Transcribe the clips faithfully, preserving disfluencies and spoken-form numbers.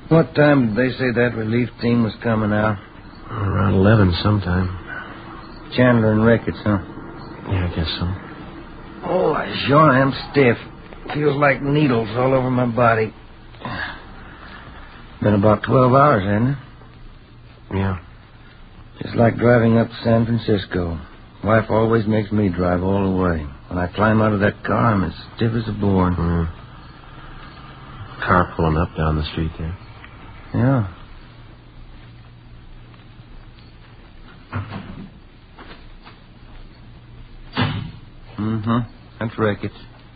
What time did they say that relief team was coming out? Around eleven sometime. Chandler and Ricketts, huh? Yeah, I guess so. Oh, I sure am stiff. Feels like needles all over my body. Been about twelve hours, hasn't it? Yeah. Just like driving up to San Francisco. Wife always makes me drive all the way. When I climb out of that car, I'm as stiff as a board. Mm. Car pulling up down the street there. Yeah. Mm-hmm. That's Ricketts.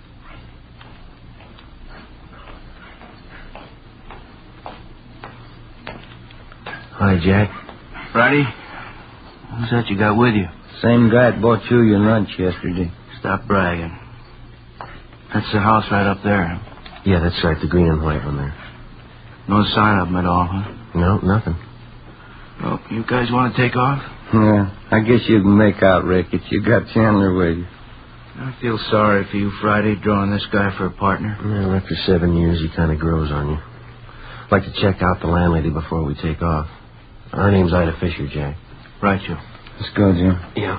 Hi, Jack. Friday? Who's that you got with you? Same guy that bought you your lunch yesterday. Stop bragging. That's the house right up there. Yeah, that's right, the green and white one there. No sign of them at all, huh? No, nothing. Well, you guys want to take off? Yeah, I guess you can make out Ricketts. You got Chandler with you. I feel sorry for you, Friday, drawing this guy for a partner. Well, after seven years, he kind of grows on you. I'd like to check out the landlady before we take off. Her name's Ida Fisher, Jack. Right, you. Let's go, Jim. Yeah.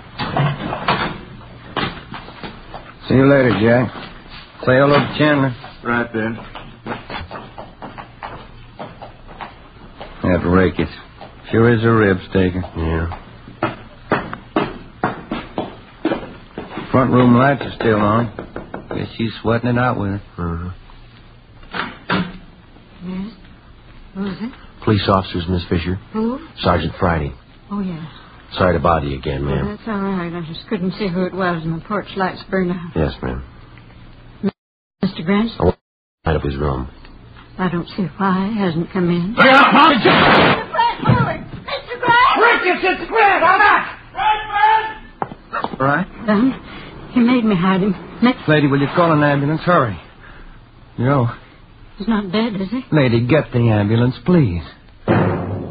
See you later, Jack. Say hello to Chandler. Right, Ben. That Ricketts. Sure is a rib staker. Yeah. Front room lights are still on. Guess she's sweating it out with it. Uh-huh. Yes? Who is it? Police officers, Miss Fisher. Who? Sergeant Friday. Oh, yes. Sorry to bother you again, ma'am. Oh, that's all right. I just couldn't see who it was, and the porch lights burned out. Yes, ma'am. Mister Grant? I went out of his room. I don't see why he hasn't come in. Look out, Mom! Mister Grant, forward! Mister Grant! Ricketts, it's Grant! I'm back! Right, All right. Son, he made me hide him. Next, Lady, will you call an ambulance? Hurry. Joe. he's not dead, is he? Lady, get the ambulance, please.